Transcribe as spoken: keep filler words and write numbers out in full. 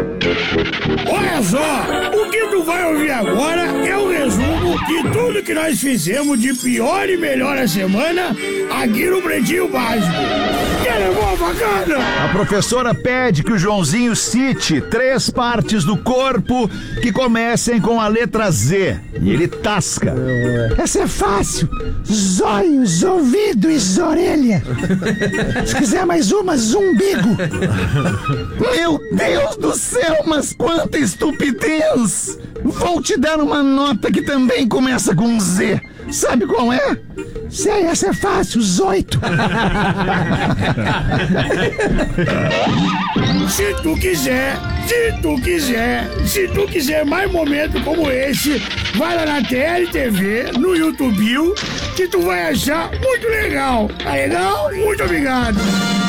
Olha só, o que tu vai ouvir agora é o resumo de tudo que nós fizemos de pior e melhor a semana aqui no Pretinho Básico. Quer levar a facada? A professora pede que o Joãozinho cite três partes do corpo que comecem com a letra Z. E ele tasca. Essa é fácil. Zóios, ouvidos, orelha. Se quiser mais uma, zumbigo. Meu Deus do céu, mas quanta estupidez! Vou te dar uma nota que também começa com Z. Sabe qual é? Sei, essa é fácil, zoito. Se tu quiser, se tu quiser, se tu quiser mais momentos como esse, vai lá na T L T V, no YouTube, que tu vai achar muito legal. Tá legal? Muito obrigado.